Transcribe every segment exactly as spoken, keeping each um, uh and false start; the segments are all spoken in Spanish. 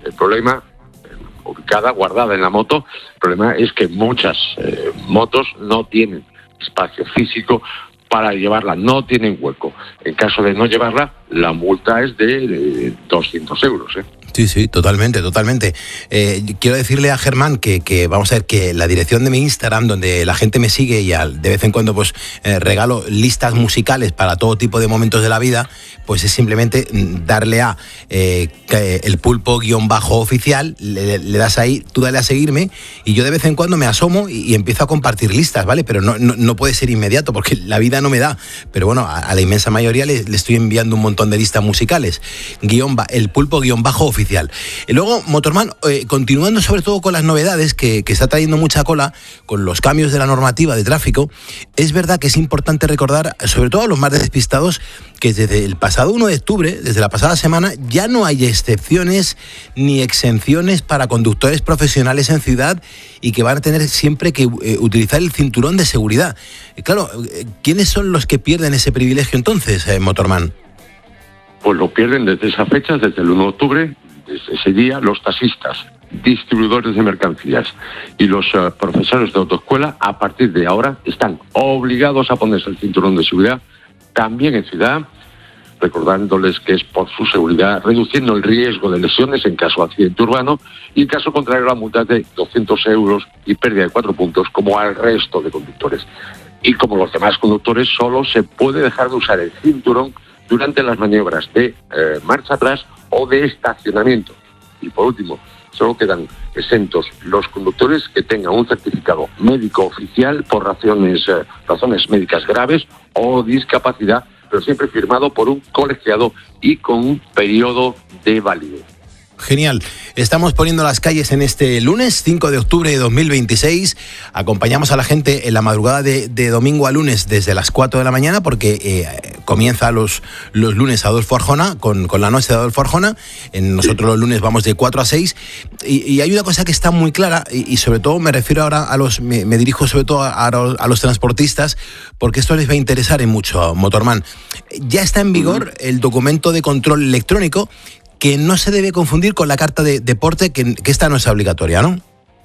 El problema, ubicada, guardada en la moto, el problema es que muchas eh, motos no tienen espacio físico para llevarla, no tienen hueco. En caso de no llevarla, la multa es de, de doscientos euros, ¿eh? Sí, sí, totalmente, totalmente. Eh, quiero decirle a Germán que, que, vamos a ver, que la dirección de mi Instagram, donde la gente me sigue y al, de vez en cuando pues eh, regalo listas musicales para todo tipo de momentos de la vida, pues es simplemente darle a eh, el pulpo guión bajo oficial, le, le das ahí, tú dale a seguirme y yo de vez en cuando me asomo y, y empiezo a compartir listas, ¿vale? Pero no, no, no puede ser inmediato porque la vida no me da. Pero bueno, a, a la inmensa mayoría le, le estoy enviando un montón de listas musicales. Guión, el pulpo guión bajo oficial. Y luego, Motorman, eh, continuando sobre todo con las novedades que, que está trayendo mucha cola, con los cambios de la normativa de tráfico, es verdad que es importante recordar, sobre todo a los más despistados, que desde el pasado uno de octubre, desde la pasada semana, ya no hay excepciones ni exenciones para conductores profesionales en ciudad y que van a tener siempre que eh, utilizar el cinturón de seguridad. Eh, claro, eh, ¿quiénes son los que pierden ese privilegio entonces, eh, Motorman? Pues lo pierden desde esa fecha, desde el uno de octubre, desde ese día, los taxistas, distribuidores de mercancías y los uh, profesores de autoescuela, a partir de ahora, están obligados a ponerse el cinturón de seguridad, también en ciudad, recordándoles que es por su seguridad, reduciendo el riesgo de lesiones en caso de accidente urbano y en caso contrario la multa de doscientos euros y pérdida de cuatro puntos, como al resto de conductores. Y como los demás conductores, solo se puede dejar de usar el cinturón durante las maniobras de eh, marcha atrás o de estacionamiento. Y por último, solo quedan exentos los conductores que tengan un certificado médico oficial por razones, eh, razones médicas graves o discapacidad, pero siempre firmado por un colegiado y con un periodo de validez. Genial. Estamos poniendo las calles en este lunes cinco de octubre de dos mil veintiséis. Acompañamos a la gente en la madrugada de, de domingo a lunes desde las cuatro de la mañana porque eh, comienza los, los lunes Adolfo Arjona con, con la noche de Adolfo Arjona. En nosotros los lunes vamos de cuatro a seis. Y, y hay una cosa que está muy clara y, y sobre todo me refiero ahora a los, me, me dirijo sobre todo a, a los transportistas porque esto les va a interesar en mucho, Motorman. Ya está en vigor el documento de control electrónico que no se debe confundir con la carta de deporte, que, que esta no es obligatoria, ¿no?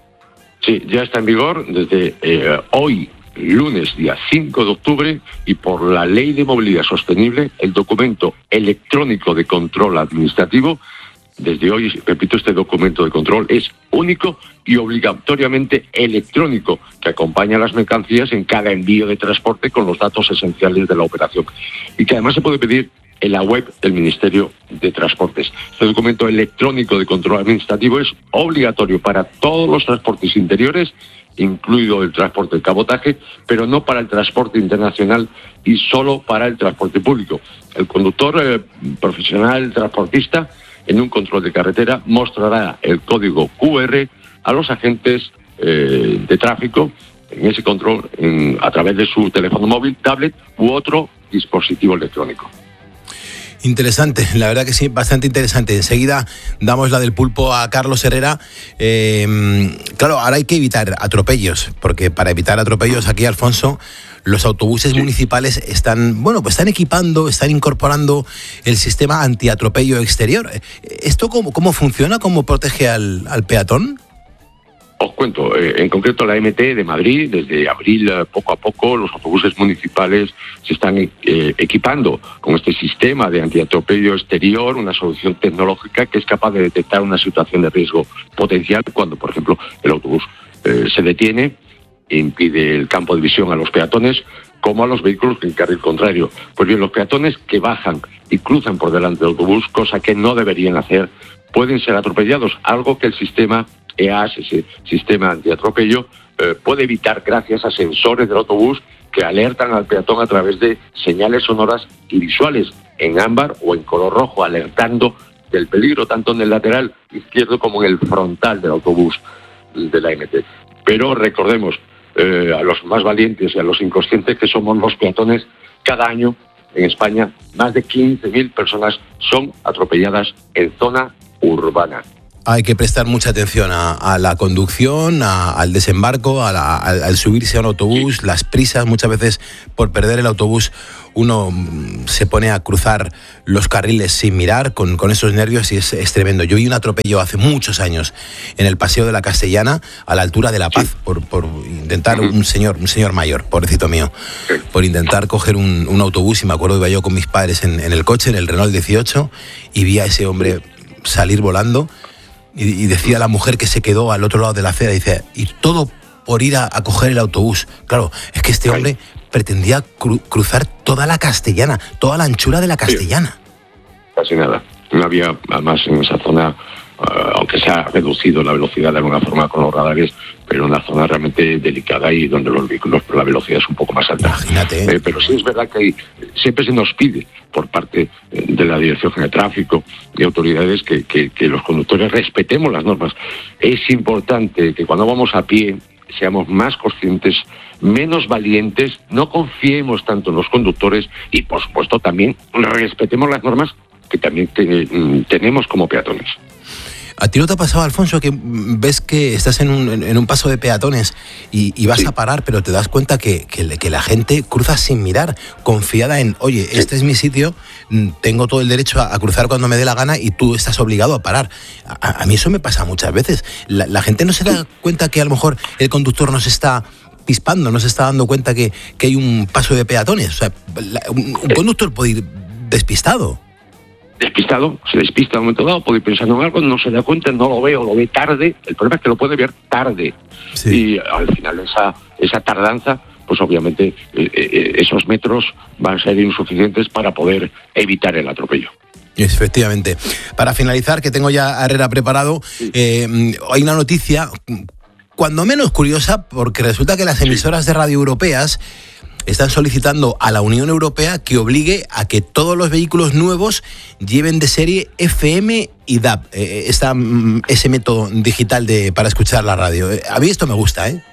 Sí, ya está en vigor desde eh, hoy, lunes, día cinco de octubre, y por la Ley de Movilidad Sostenible, el documento electrónico de control administrativo, desde hoy, repito, este documento de control es único y obligatoriamente electrónico, que acompaña a las mercancías en cada envío de transporte con los datos esenciales de la operación, y que además se puede pedir en la web del Ministerio de Transportes. Este documento electrónico de control administrativo es obligatorio para todos los transportes interiores, incluido el transporte de cabotaje, pero no para el transporte internacional y solo para el transporte público. El conductor eh, profesional transportista, en un control de carretera, mostrará el código cu erre a los agentes eh, de tráfico en ese control en, a través de su teléfono móvil, tablet u otro dispositivo electrónico. Interesante, la verdad que sí, bastante interesante. Enseguida damos la del pulpo a Carlos Herrera. Eh, claro, ahora hay que evitar atropellos, porque para evitar atropellos aquí, Alfonso, los autobuses sí. municipales están, bueno, pues están equipando, están incorporando el sistema antiatropello exterior. ¿Esto cómo, cómo funciona? ¿Cómo protege al, al peatón? Os cuento, eh, en concreto la eme te de Madrid, desde abril eh, poco a poco los autobuses municipales se están eh, equipando con este sistema de antiatropello exterior, una solución tecnológica que es capaz de detectar una situación de riesgo potencial cuando, por ejemplo, el autobús eh, se detiene e impide el campo de visión a los peatones, como a los vehículos en carril contrario. Pues bien, los peatones que bajan y cruzan por delante del autobús, cosa que no deberían hacer, pueden ser atropellados, algo que el sistema E A S, ese sistema antiatropello, eh, puede evitar gracias a sensores del autobús que alertan al peatón a través de señales sonoras y visuales en ámbar o en color rojo, alertando del peligro tanto en el lateral izquierdo como en el frontal del autobús de la eme te. Pero recordemos eh, a los más valientes y a los inconscientes que somos los peatones. Cada año en España más de quince mil personas son atropelladas en zona urbana. Hay que prestar mucha atención a, a la conducción, a, al desembarco, a la, al, al subirse a un autobús, las prisas. Muchas veces por perder el autobús uno se pone a cruzar los carriles sin mirar, con, con esos nervios, y es, es tremendo. Yo vi un atropello hace muchos años en el Paseo de la Castellana, a la altura de La Paz, sí. por, por intentar, un señor, un señor mayor, pobrecito mío, por intentar coger un, un autobús, y me acuerdo que iba yo con mis padres en, en el coche, en el Renault dieciocho, y vi a ese hombre salir volando. Y, y decía la mujer que se quedó al otro lado de la acera, dice, y todo por ir a, a coger el autobús. Claro, es que este hombre pretendía cru, cruzar toda la Castellana, toda la anchura de la Castellana. Sí, casi nada. No había, además, en esa zona, uh, aunque se ha reducido la velocidad de alguna forma con los radares, pero una zona realmente delicada y donde los vehículos, la velocidad es un poco más alta. Imagínate. Eh, pero sí es verdad que hay, siempre se nos pide por parte de la Dirección General de Tráfico y autoridades que, que, que los conductores respetemos las normas. Es importante que cuando vamos a pie seamos más conscientes, menos valientes, no confiemos tanto en los conductores y, por supuesto, también respetemos las normas que también te, tenemos como peatones. ¿A ti no te ha pasado, Alfonso, que ves que estás en un, en un paso de peatones y, y vas sí. a parar, pero te das cuenta que, que, que la gente cruza sin mirar, confiada en, oye, sí. este es mi sitio, tengo todo el derecho a, a cruzar cuando me dé la gana y tú estás obligado a parar? A, a mí eso me pasa muchas veces. La, la gente no se da cuenta que a lo mejor el conductor nos está pispando, no se está dando cuenta que, que hay un paso de peatones. O sea, la, un, un conductor puede ir despistado. Despistado, se despista en un momento dado, puede ir pensando en algo, no se da cuenta, no lo ve o lo ve tarde. El problema es que lo puede ver tarde. Sí. Y al final esa, esa tardanza, pues obviamente eh, eh, esos metros van a ser insuficientes para poder evitar el atropello. Efectivamente. Para finalizar, que tengo ya a Herrera preparado, sí. eh, hay una noticia, cuando menos curiosa, porque resulta que las emisoras sí. de radio europeas están solicitando a la Unión Europea que obligue a que todos los vehículos nuevos lleven de serie F M y D A B, eh, esta, ese método digital de para escuchar la radio. A mí esto me gusta, ¿eh?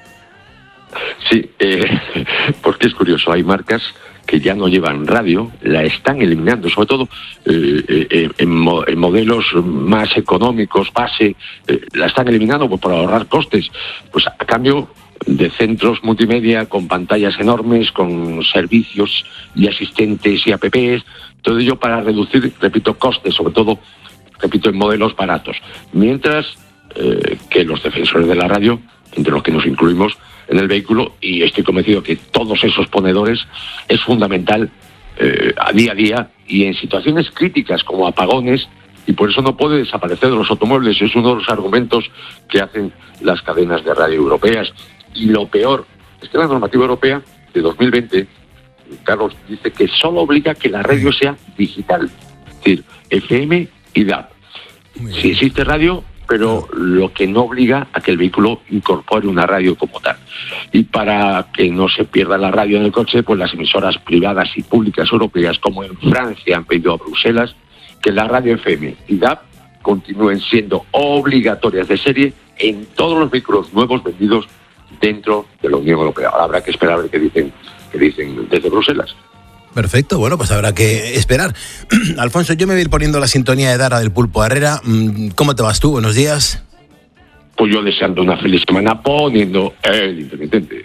Sí, eh, porque es curioso, hay marcas que ya no llevan radio, la están eliminando, sobre todo eh, eh, en, mo- en modelos más económicos, base, eh, la están eliminando pues, para ahorrar costes. Pues a cambio de centros multimedia con pantallas enormes, con servicios y asistentes y apps, todo ello para reducir, repito, costes, sobre todo, repito, en modelos baratos. Mientras eh, que los defensores de la radio, entre los que nos incluimos en el vehículo, y estoy convencido que todos esos ponedores, es fundamental eh, a día a día y en situaciones críticas como apagones, y por eso no puede desaparecer de los automóviles. Es uno de los argumentos que hacen las cadenas de radio europeas. Y lo peor es que la normativa europea de dos mil veinte, Carlos, dice que solo obliga a que la radio sea digital, es decir, F M y D A B. Sí existe radio, pero lo que no obliga a que el vehículo incorpore una radio como tal. Y para que no se pierda la radio en el coche, pues las emisoras privadas y públicas europeas, como en Francia, han pedido a Bruselas que la radio F M y D A B continúen siendo obligatorias de serie en todos los vehículos nuevos vendidos dentro de la Unión Europea. Ahora habrá que esperar a ver qué dicen, qué dicen desde Bruselas. Perfecto, bueno, pues habrá que esperar. Alfonso, yo me voy a ir poniendo la sintonía de Dara del Pulpo Herrera. ¿Cómo te vas tú? Buenos días. Pues yo deseando una feliz semana poniendo el intermitente.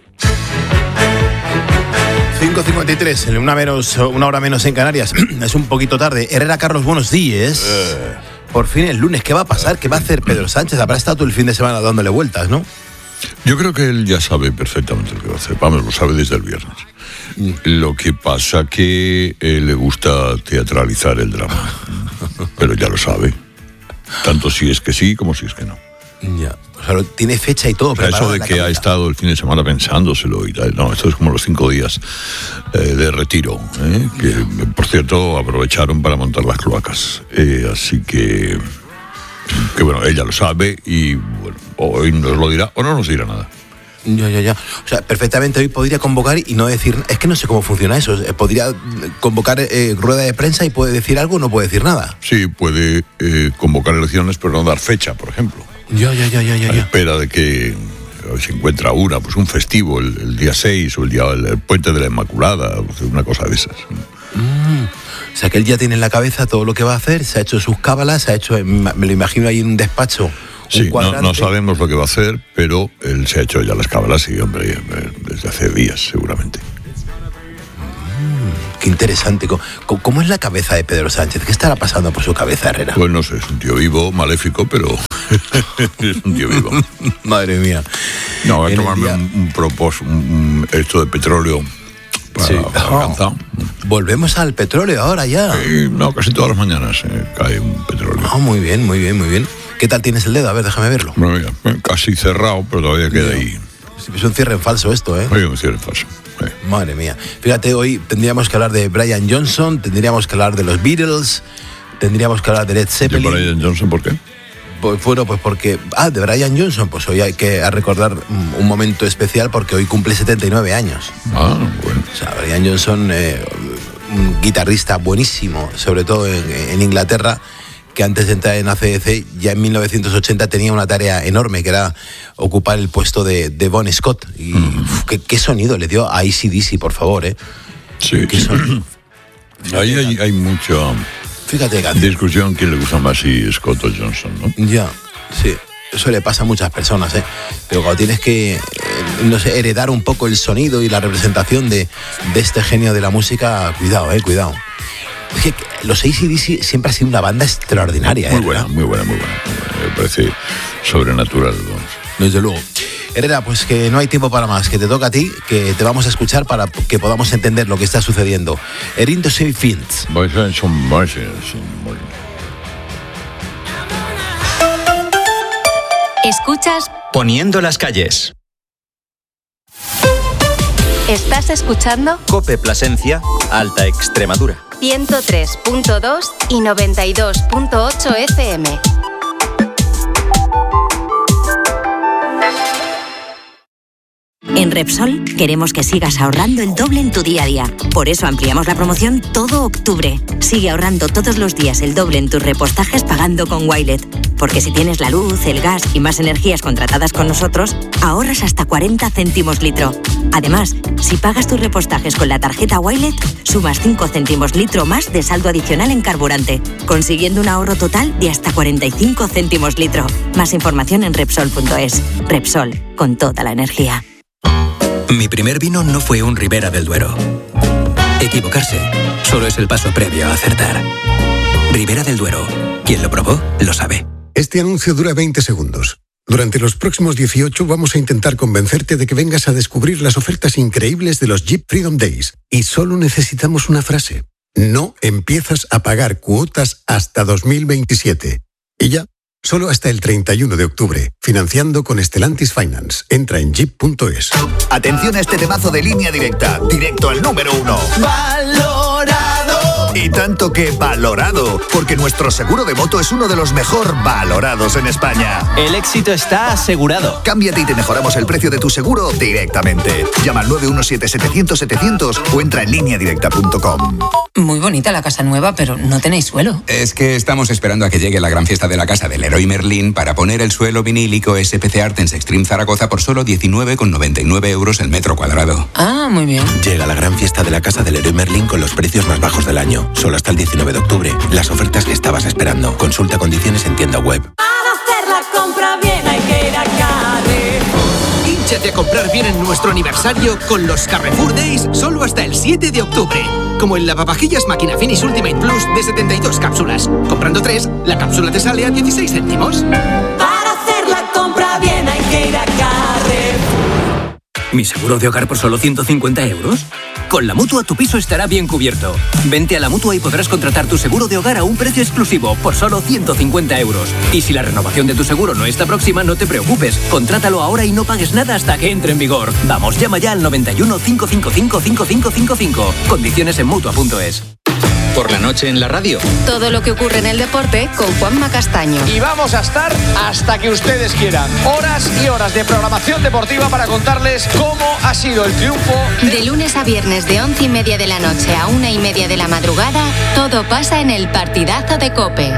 cinco cincuenta y tres, una, menos, una hora menos en Canarias. Es un poquito tarde. Herrera Carlos, buenos días. Eh. Por fin el lunes, ¿qué va a pasar? ¿Qué va a hacer Pedro Sánchez? Habrá estado todo el fin de semana dándole vueltas, ¿no? Yo creo que él ya sabe perfectamente lo que va a hacer. Vamos, lo sabe desde el viernes. Mm. Lo que pasa que eh, le gusta teatralizar el drama. Pero ya lo sabe. Tanto si es que sí como si es que no. Ya. O sea, tiene fecha y todo. O sea, eso de que cabeza. Ha estado el fin de semana pensándoselo y tal. No, esto es como los cinco días eh, de retiro. ¿eh? Que, yeah. por cierto, aprovecharon para montar las cloacas. Eh, así que... Que bueno, ella lo sabe y bueno, hoy nos lo dirá o no nos dirá nada. Ya, ya, ya. O sea, perfectamente hoy podría convocar y no decir... Es que no sé cómo funciona eso. Podría convocar eh, rueda de prensa y puede decir algo o no puede decir nada. Sí, puede eh, convocar elecciones pero no dar fecha, por ejemplo. Ya, ya, ya, ya, ya. A la espera de que se encuentra una, pues un festivo el, el día seis o el día el, el puente de la Inmaculada, una cosa de esas. Mm. O sea, que él ya tiene en la cabeza todo lo que va a hacer, se ha hecho sus cábalas, se ha hecho, me lo imagino ahí en un despacho. Sí, no, no sabemos lo que va a hacer, pero él se ha hecho ya las cábalas y, hombre, desde hace días, seguramente. Mm, qué interesante. ¿Cómo, ¿Cómo es la cabeza de Pedro Sánchez? ¿Qué estará pasando por su cabeza, Herrera? Pues no sé, es un tío vivo, maléfico, pero es un tío vivo. Madre mía. No, voy a tomarme día... un, un propósito, un, un, esto de petróleo. Para, sí. para oh. Volvemos al petróleo ahora ya. Sí, no, casi todas las mañanas eh, cae un petróleo. Oh, muy bien, muy bien, muy bien. ¿Qué tal tienes el dedo? A ver, déjame verlo. Bueno, mira, casi cerrado, pero todavía queda no. ahí. Es un cierre en falso esto, ¿eh? Sí, un cierre en falso. Sí. Madre mía. Fíjate, hoy tendríamos que hablar de Brian Johnson, tendríamos que hablar de los Beatles, tendríamos que hablar de Led Zeppelin. ¿De Brian Johnson por qué? Pues bueno, pues porque... Ah, de Brian Johnson, pues hoy hay que recordar un momento especial porque hoy cumple setenta y nueve años. Ah, bueno. O sea, Brian Johnson, eh, un guitarrista buenísimo, sobre todo en, en Inglaterra, que antes de entrar en A C D C, ya en mil novecientos ochenta tenía una tarea enorme, que era ocupar el puesto de, de Bon Scott. Y mm. uf, ¿qué, qué sonido le dio a A C D C, por favor, ¿eh? Sí, ¿Qué sonido? Ahí hay, hay mucha... Fíjate, discusión quién le gusta más, si Scott o Johnson, ¿no? Ya, sí. Eso le pasa a muchas personas, ¿eh? Pero cuando tienes que, eh, no sé, heredar un poco el sonido y la representación de, de este genio de la música, cuidado, ¿eh? Cuidado. Es que los A C D C siempre ha sido una banda extraordinaria, ¿eh? Muy buena, muy buena, muy buena. Me parece sobrenatural, vamos. Desde luego. Herrera, pues que no hay tiempo para más, que te toca a ti, que te vamos a escuchar para que podamos entender lo que está sucediendo. Erin to Save Fields. Escuchas Poniendo las calles. ¿Estás escuchando? Cope Plasencia, Alta Extremadura. ciento tres punto dos y noventa y dos punto ocho F M. En Repsol queremos que sigas ahorrando el doble en tu día a día. Por eso ampliamos la promoción todo octubre. Sigue ahorrando todos los días el doble en tus repostajes pagando con Wilet. Porque si tienes la luz, el gas y más energías contratadas con nosotros, ahorras hasta cuarenta céntimos litro. Además, si pagas tus repostajes con la tarjeta Wilet, sumas cinco céntimos litro más de saldo adicional en carburante, consiguiendo un ahorro total de hasta cuarenta y cinco céntimos litro. Más información en Repsol punto es. Repsol, con toda la energía. Mi primer vino no fue un Ribera del Duero. Equivocarse solo es el paso previo a acertar. Ribera del Duero. Quien lo probó, lo sabe. Este anuncio dura veinte segundos. Durante los próximos dieciocho vamos a intentar convencerte de que vengas a descubrir las ofertas increíbles de los Jeep Freedom Days. Y solo necesitamos una frase. No empiezas a pagar cuotas hasta dos mil veintisiete. Y ya. Solo hasta el treinta y uno de octubre. Financiando con Stellantis Finance. Entra en jeep punto es. Atención a este temazo de Línea Directa. Directo al número uno. ¡Valorado! Y tanto que valorado. Porque nuestro seguro de moto es uno de los mejor valorados en España. El éxito está asegurado. Cámbiate y te mejoramos el precio de tu seguro directamente. Llama al nueve uno siete setecientos setecientos o entra en línea directa punto com. Muy bonita la casa nueva, pero no tenéis suelo. Es que estamos esperando a que llegue la gran fiesta de la casa del Leroy Merlin para poner el suelo vinílico S P C Artens Extreme Zaragoza por solo diecinueve con noventa y nueve euros el metro cuadrado. Ah, muy bien. Llega la gran fiesta de la casa del Leroy Merlin con los precios más bajos del año. Solo hasta el diecinueve de octubre. Las ofertas que estabas esperando. Consulta condiciones en tienda web. Para hacer la compra bien hay que ir a Carrefour. Hínchate a comprar bien en nuestro aniversario con los Carrefour Days solo hasta el siete de octubre. Como en lavavajillas Máquina Finish Ultimate Plus de setenta y dos cápsulas. Comprando tres, la cápsula te sale a dieciséis céntimos. Para hacer la compra bien hay que ir a Carrefour. ¿Mi seguro de hogar por solo ciento cincuenta euros? Con la Mutua tu piso estará bien cubierto. Vente a la Mutua y podrás contratar tu seguro de hogar a un precio exclusivo por solo ciento cincuenta euros. Y si la renovación de tu seguro no está próxima, no te preocupes. Contrátalo ahora y no pagues nada hasta que entre en vigor. Vamos, llama ya al noventa y uno, cinco cinco cinco, cinco cinco cinco cinco. Condiciones en Mutua punto es. Por la noche en la radio. Todo lo que ocurre en el deporte con Juanma Castaño. Y vamos a estar hasta que ustedes quieran. Horas y horas de programación deportiva para contarles cómo ha sido el triunfo. De lunes a viernes de once y media de la noche a una y media de la madrugada, todo pasa en el partidazo de COPE.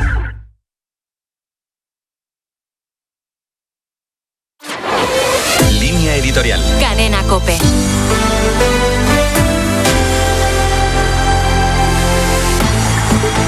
Línea editorial. Cadena COPE.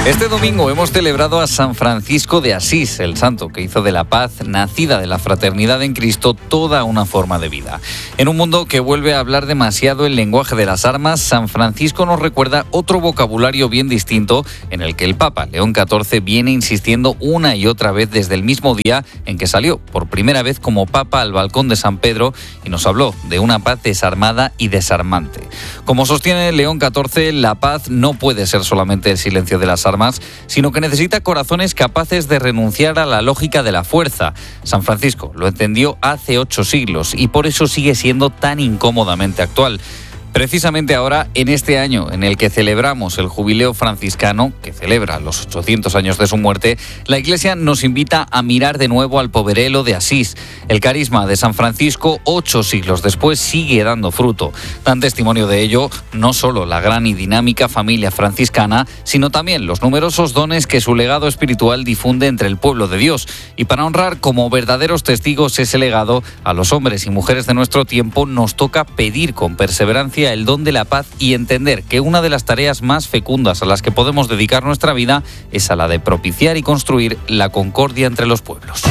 Este domingo hemos celebrado a San Francisco de Asís, el santo que hizo de la paz, nacida de la fraternidad en Cristo, toda una forma de vida. En un mundo que vuelve a hablar demasiado el lenguaje de las armas, San Francisco nos recuerda otro vocabulario bien distinto en el que el Papa León catorce viene insistiendo una y otra vez desde el mismo día en que salió por primera vez como Papa al balcón de San Pedro y nos habló de una paz desarmada y desarmante. Como sostiene León catorce, la paz no puede ser solamente el silencio de las armas, sino que necesita corazones capaces de renunciar a la lógica de la fuerza. San Francisco lo entendió hace ocho siglos y por eso sigue siendo tan incómodamente actual. Precisamente ahora, en este año en el que celebramos el jubileo franciscano, que celebra los ochocientos años de su muerte, la Iglesia nos invita a mirar de nuevo al poverelo de Asís. El carisma de San Francisco, ocho siglos después, sigue dando fruto. Dan testimonio de ello no solo la gran y dinámica familia franciscana, sino también los numerosos dones que su legado espiritual difunde entre el pueblo de Dios. Y para honrar como verdaderos testigos ese legado, a los hombres y mujeres de nuestro tiempo nos toca pedir con perseverancia el don de la paz y entender que una de las tareas más fecundas a las que podemos dedicar nuestra vida es a la de propiciar y construir la concordia entre los pueblos.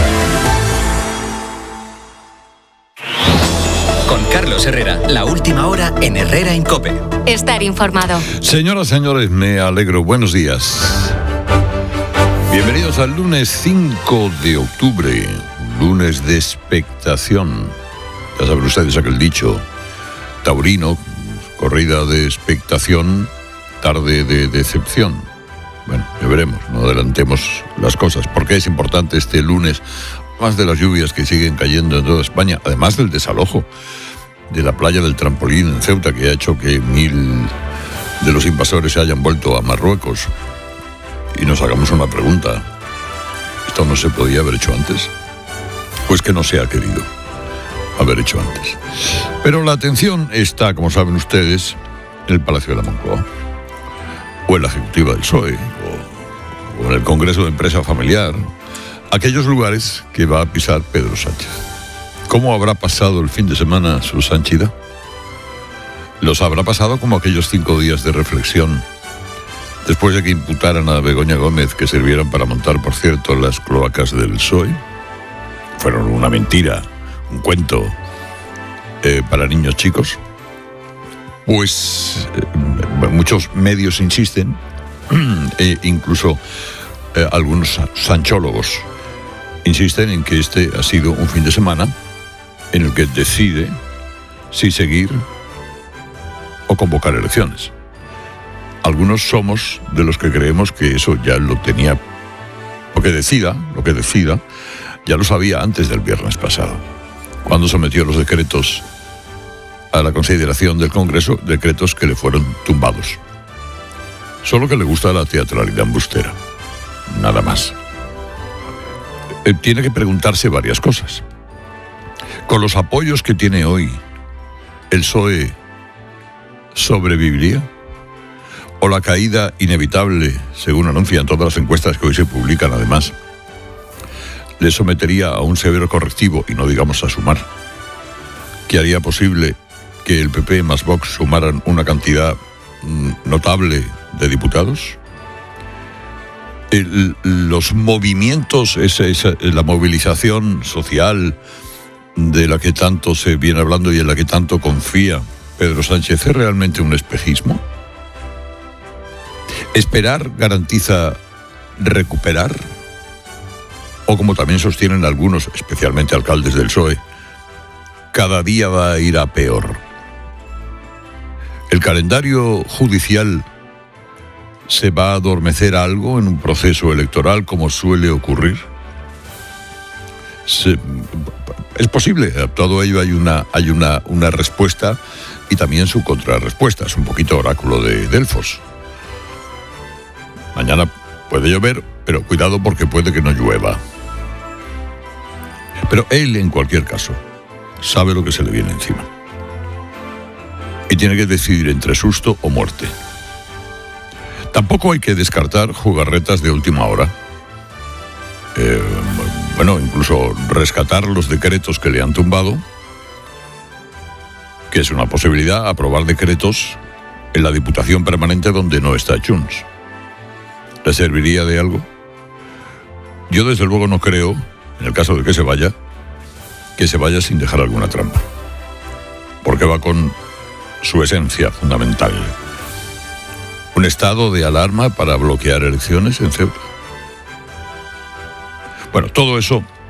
Con Carlos Herrera, la última hora en Herrera en COPE. Estar informado. Señoras, señores, me alegro. Buenos días. Bienvenidos al lunes cinco de octubre, lunes de expectación. Ya saben ustedes aquel dicho taurino: corrida de expectación, tarde de decepción. Bueno, ya veremos, no adelantemos las cosas. Porque es importante este lunes, más de las lluvias que siguen cayendo en toda España, además del desalojo de la playa del Trampolín en Ceuta, que ha hecho que mil de los invasores se hayan vuelto a Marruecos. Y nos hagamos una pregunta: ¿esto no se podía haber hecho antes? Pues que no se ha querido haber hecho antes. Pero la atención está, como saben ustedes, en el Palacio de la Moncloa, o en la Ejecutiva del P S O E, o, o en el Congreso de Empresa Familiar, aquellos lugares que va a pisar Pedro Sánchez. ¿Cómo habrá pasado el fin de semana su Sanchida? Los habrá pasado como aquellos cinco días de reflexión, después de que imputaran a Begoña Gómez que sirvieran para montar, por cierto, las cloacas del P S O E. Fueron una mentira, un cuento eh, para niños chicos. Pues eh, muchos medios insisten, e incluso eh, algunos sanchólogos insisten en que este ha sido un fin de semana en el que decide si seguir o convocar elecciones. Algunos somos de los que creemos que eso ya lo tenía, lo que decida, lo que decida, ya lo sabía antes del viernes pasado, cuando sometió los decretos a la consideración del Congreso, decretos que le fueron tumbados. Solo que le gusta la teatralidad embustera, nada más. Eh, tiene que preguntarse varias cosas. Con los apoyos que tiene hoy, ¿el P S O E sobreviviría? ¿O la caída inevitable, según anuncian todas las encuestas que hoy se publican además, le sometería a un severo correctivo, y no digamos a sumar, que haría posible que el P P más Vox sumaran una cantidad notable de diputados? El, los movimientos, esa, esa, la movilización social de la que tanto se viene hablando y en la que tanto confía Pedro Sánchez, ¿es realmente un espejismo? ¿Esperar garantiza recuperar? O, como también sostienen algunos, especialmente alcaldes del P S O E, cada día va a ir a peor. ¿El calendario judicial se va a adormecer algo en un proceso electoral como suele ocurrir? Se, es posible, a todo ello hay una, hay una, una respuesta y también su contrarrespuesta. Es un poquito oráculo de Delfos. Mañana puede llover, pero cuidado porque puede que no llueva. Pero él, en cualquier caso, sabe lo que se le viene encima. Y tiene que decidir entre susto o muerte. Tampoco hay que descartar jugarretas de última hora. Eh, bueno, incluso rescatar los decretos que le han tumbado, que es una posibilidad, aprobar decretos en la Diputación Permanente donde no está Junts. ¿Le serviría de algo? Yo desde luego no creo, en el caso de que se vaya, que se vaya sin dejar alguna trampa. Porque va con su esencia fundamental. Un estado de alarma para bloquear elecciones en Ceuta. Bueno, todo eso